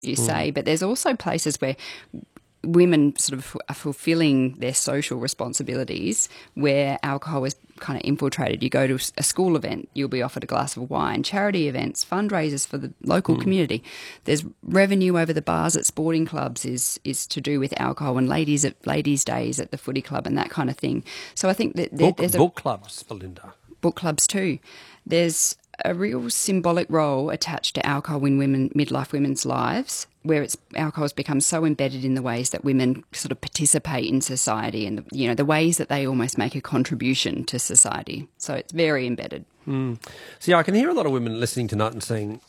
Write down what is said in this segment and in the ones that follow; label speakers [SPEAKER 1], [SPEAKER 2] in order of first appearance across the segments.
[SPEAKER 1] you say, but there's also places where women sort of are fulfilling their social responsibilities where alcohol is kind of infiltrated. You go to a school event, you'll be offered a glass of wine. Charity events, fundraisers for the local community. There's revenue over the bars at sporting clubs is to do with alcohol, and ladies days at the footy club and that kind of thing. So I think that there's
[SPEAKER 2] book clubs, Belinda.
[SPEAKER 1] Book clubs too. There's a real symbolic role attached to alcohol in midlife women's lives, where alcohol has become so embedded in the ways that women sort of participate in society and, the ways that they almost make a contribution to society. So it's very embedded.
[SPEAKER 2] See, I can hear a lot of women listening tonight and saying,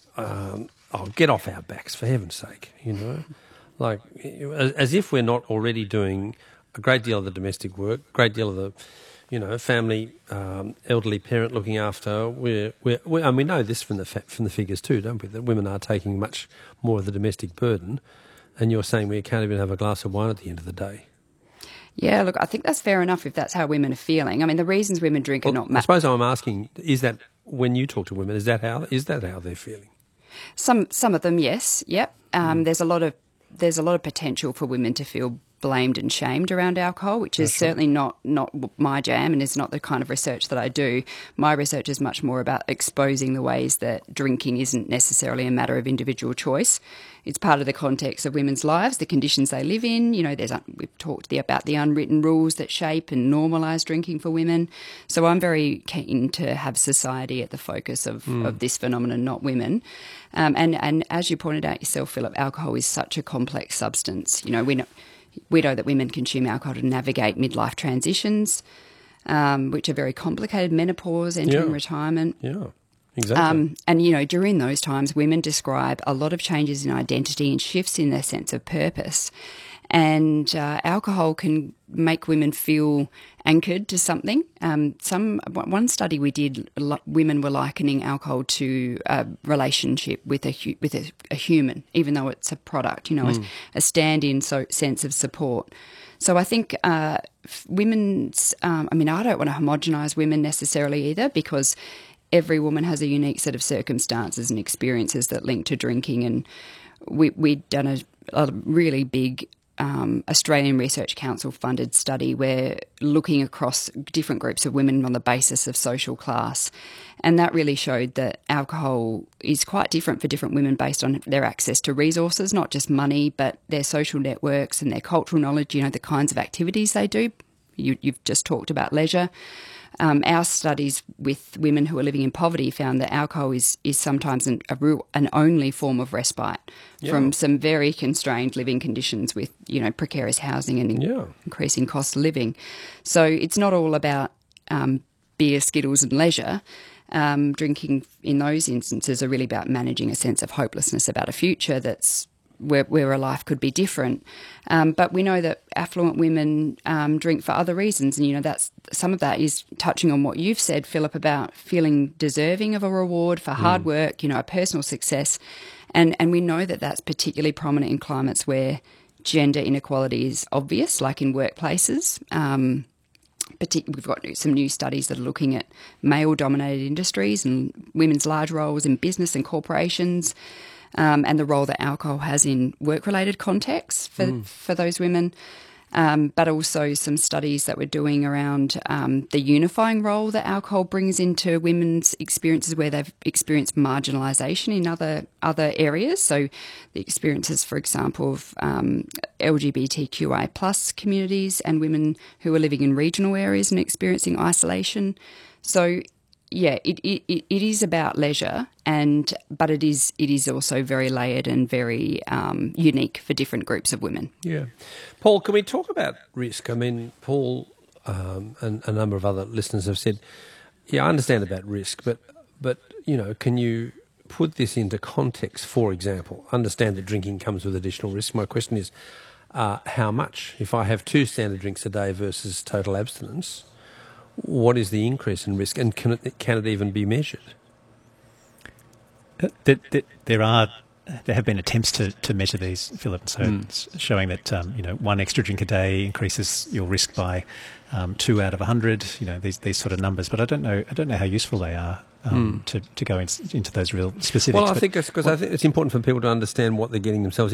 [SPEAKER 2] get off our backs, for heaven's sake, like as if we're not already doing a great deal of the domestic work, a great deal of the family, elderly parent looking after. And we know this from the figures too, don't we? That women are taking much more of the domestic burden, and you're saying we can't even have a glass of wine at the end of the day.
[SPEAKER 1] Yeah, look, I think that's fair enough if that's how women are feeling. I mean, the reasons women drink are not.
[SPEAKER 2] I suppose I'm asking: is that when you talk to women? Is that how they're feeling?
[SPEAKER 1] Some of them, yes, yep. There's a lot of potential for women to feel blamed and shamed around alcohol, which is certainly not my jam and is not the kind of research that I do. My research is much more about exposing the ways that drinking isn't necessarily a matter of individual choice. It's part of the context of women's lives, the conditions they live in. We've talked about the unwritten rules that shape and normalise drinking for women. So I'm very keen to have society at the focus of this phenomenon, not women. And as you pointed out yourself, Philip, alcohol is such a complex substance. We know that women consume alcohol to navigate midlife transitions, which are very complicated, menopause, entering retirement.
[SPEAKER 2] Yeah, exactly.
[SPEAKER 1] And, during those times, women describe a lot of changes in identity and shifts in their sense of purpose. And alcohol can make women feel anchored to something. One study we did, women were likening alcohol to a relationship with a human, even though it's a product, a stand-in sense of support. So I think women's, I don't want to homogenise women necessarily either, because every woman has a unique set of circumstances and experiences that link to drinking. And we'd done a really big Australian Research Council funded study where looking across different groups of women on the basis of social class, and that really showed that alcohol is quite different for different women based on their access to resources, not just money, but their social networks and their cultural knowledge, the kinds of activities they do. You've just talked about leisure. Our studies with women who are living in poverty found that alcohol is sometimes an only form of respite from some very constrained living conditions with, precarious housing and increasing cost of living. So it's not all about beer, skittles and leisure. Drinking in those instances are really about managing a sense of hopelessness about a future that's where a life could be different. But we know that affluent women drink for other reasons. And, that's some of that is touching on what you've said, Philip, about feeling deserving of a reward for hard work, a personal success. And we know that that's particularly prominent in climates where gender inequality is obvious, like in workplaces. We've got some new studies that are looking at male-dominated industries and women's large roles in business and corporations. And the role that alcohol has in work-related contexts for those women, but also some studies that we're doing around the unifying role that alcohol brings into women's experiences where they've experienced marginalisation in other areas. So the experiences, for example, of LGBTQI plus communities and women who are living in regional areas and experiencing isolation. So yeah, it is about leisure, but it is also very layered and very unique for different groups of women.
[SPEAKER 2] Yeah. Paul, can we talk about risk? I mean, Paul and a number of other listeners have said, I understand about risk, but can you put this into context? For example, understand that drinking comes with additional risk. My question is, how much? If I have 2 standard drinks a day versus total abstinence, what is the increase in risk, and can it even be measured?
[SPEAKER 3] There have been attempts to measure these, Philip, so it's showing that 1 extra drink a day increases your risk by 2 out of 100. These sort of numbers, but I don't know how useful they are to go into those real specifics.
[SPEAKER 2] Well, I think it's because I think it's important for people to understand what they're getting themselves